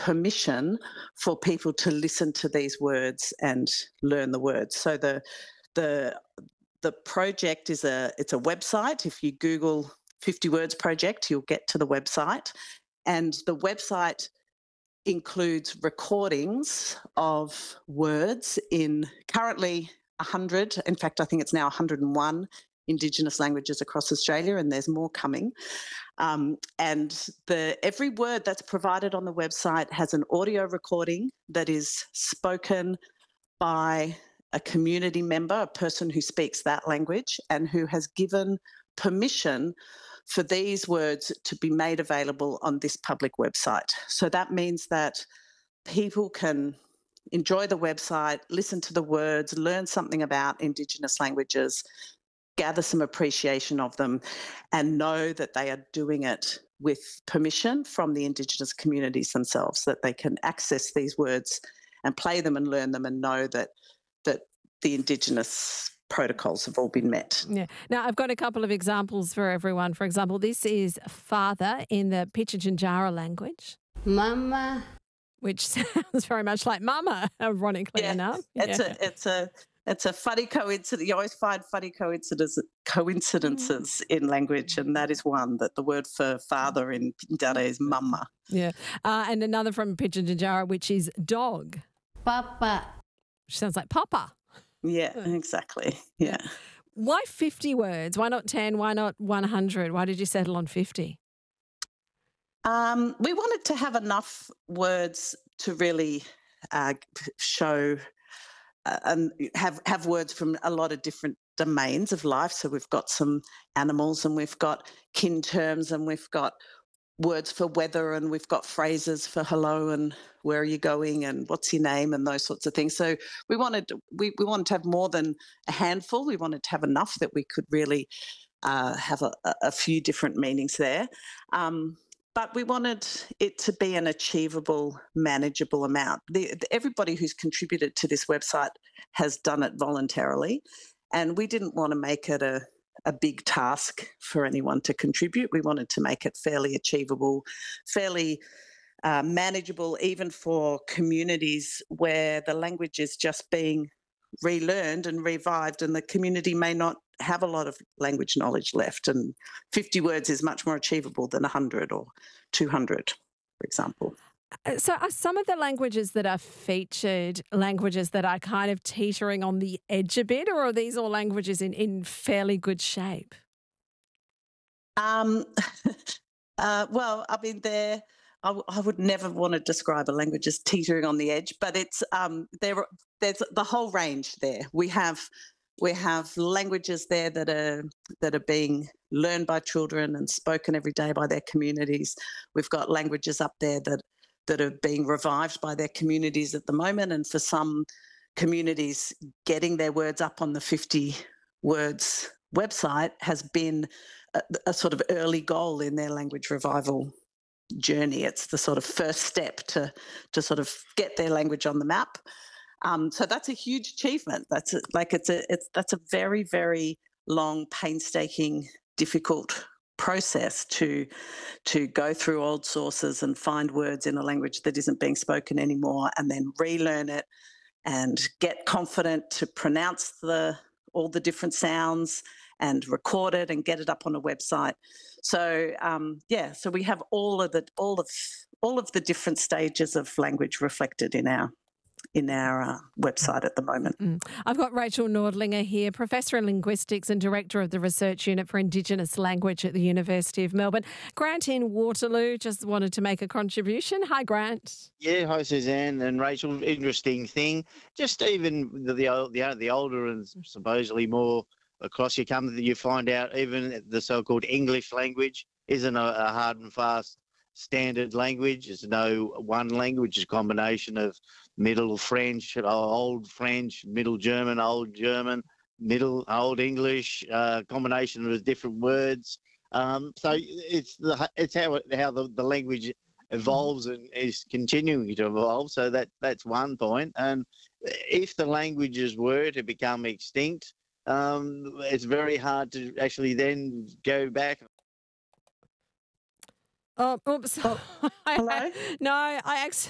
permission for people to listen to these words and learn the words. So the the project it's a website. If you Google 50 Words Project, you'll get to the website. And the website includes recordings of words in currently 100, in fact, I think it's now 101 Indigenous languages across Australia, and there's more coming. And every word that's provided on the website has an audio recording that is spoken by a community member, a person who speaks that language and who has given permission for these words to be made available on this public website. So that means that people can enjoy the website, listen to the words, learn something about Indigenous languages, gather some appreciation of them, and know that they are doing it with permission from the Indigenous communities themselves, that they can access these words and play them and learn them and know that the Indigenous protocols have all been met. Yeah. Now, I've got a couple of examples for everyone. For example, this is father in the Pitjantjatjara language, Mama. which sounds very much like mama, ironically enough. It's a funny coincidence. You always find funny coincidences in language, and that is one, that the word for father in Pindara is mama. Yeah. And another from Pitjantjatjara, which is dog, Papa. which sounds like papa. Yeah, exactly. Yeah. Why 50 words? Why not 10? Why not 100? Why did you settle on 50? We wanted to have enough words to really show and have words from a lot of different domains of life. So we've got some animals, and we've got kin terms, and we've got words for weather, and we've got phrases for hello and where are you going and what's your name and those sorts of things. So we wanted to have more than a handful. We wanted to have enough that we could really have a few different meanings there. But we wanted it to be an achievable, manageable amount. Everybody who's contributed to this website has done it voluntarily, and we didn't want to make it a big task for anyone to contribute. We wanted to make it fairly achievable, fairly manageable, even for communities where the language is just being relearned and revived, and the community may not have a lot of language knowledge left. And 50 words is much more achievable than 100 or 200, for example. So are some of the languages that are featured languages that are kind of teetering on the edge a bit, or are these all languages in fairly good shape? Well, I mean, I would never want to describe a language as teetering on the edge, but it's there's the whole range there. We have languages there that are being learned by children and spoken every day by their communities. We've got languages up there that are being revived by their communities at the moment, and for some communities, getting their words up on the 50 Words website has been a sort of early goal in their language revival journey. It's the sort of first step to sort of get their language on the map. So that's a huge achievement. That's a very, very long, painstaking, difficult process to go through old sources and find words in a language that isn't being spoken anymore, and then relearn it and get confident to pronounce all the different sounds and record it and get it up on a website. So so we have all of the different stages of language reflected in our website at the moment. I've got Rachel Nordlinger here, Professor in Linguistics and Director of the Research Unit for Indigenous Language at the University of Melbourne. Grant in Waterloo just wanted to make a contribution. Hi, Grant. Yeah, hi Suzanne and Rachel. Interesting thing. Just even the older and supposedly more across you come, you find out even the so-called English language isn't a hard and fast standard language. There's no one language. It's a combination of Middle French, Old French, Middle German, Old German, Middle Old English, combination of different words. So it's how the language evolves and is continuing to evolve. So that's one point. And if the languages were to become extinct, it's very hard to actually then go back. Oh, oops. Oh, hello? No, I